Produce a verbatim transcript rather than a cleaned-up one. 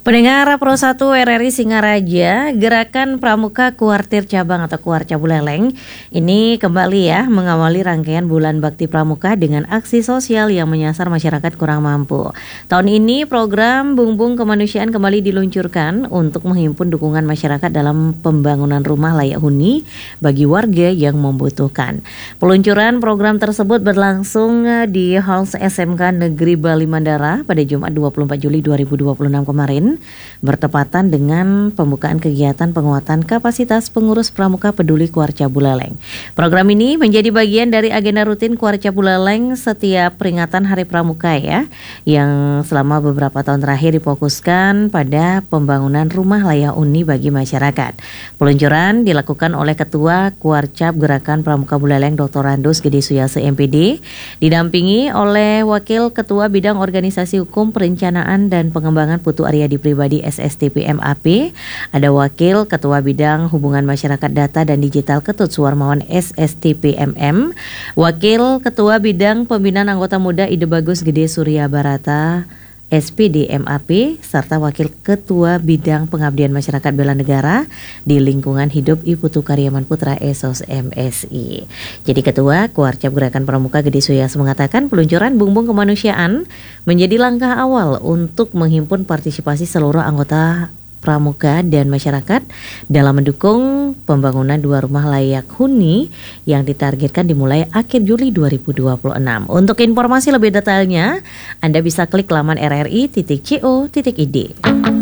Pendengar Pro satu R R I Singaraja, Gerakan Pramuka Kuartir Cabang atau Kuarca Buleleng ini kembali ya mengawali rangkaian Bulan Bakti Pramuka dengan aksi sosial yang menyasar masyarakat kurang mampu. Tahun ini program Bung Bung Kemanusiaan kembali diluncurkan untuk menghimpun dukungan masyarakat dalam pembangunan rumah layak huni bagi warga yang membutuhkan. Peluncuran program tersebut berlangsung di Halls S M K Negeri Bali Mandara pada Jumat dua puluh empat Juli dua ribu dua puluh enam kemarin, bertepatan dengan pembukaan kegiatan penguatan kapasitas pengurus Pramuka Peduli Kuarca Buleleng. Program ini menjadi bagian dari agenda rutin Kuarca Buleleng setiap peringatan Hari Pramuka ya, yang selama beberapa tahun terakhir difokuskan pada pembangunan rumah layak huni bagi masyarakat. Peluncuran dilakukan oleh Ketua Kuarcap Gerakan Pramuka Buleleng Doktor Randus Gede Suyase M P D, didampingi oleh Wakil Ketua Bidang Organisasi Hukum Perencanaan dan Pengembangan Putu Aryadi Pribadi S S T P M A P, ada Wakil Ketua Bidang Hubungan Masyarakat Data dan Digital Ketut Suwarmawan S S T P M M, Wakil Ketua Bidang Pembinaan Anggota Muda Ide Bagus Gede Surya Barata S P D M A P, serta Wakil Ketua Bidang Pengabdian Masyarakat Bela Negara di Lingkungan Hidup Iputu Karyaman Putra Esos M S I. Jadi Ketua Kuarcap Gerakan Pramuka Gede Suyase mengatakan peluncuran Bung Bung Kemanusiaan menjadi langkah awal untuk menghimpun partisipasi seluruh anggota Pramuka dan masyarakat dalam mendukung pembangunan dua rumah layak huni yang ditargetkan dimulai akhir Juli dua ribu dua puluh enam. Untuk informasi lebih detailnya, Anda bisa klik laman r r i titik co titik i d.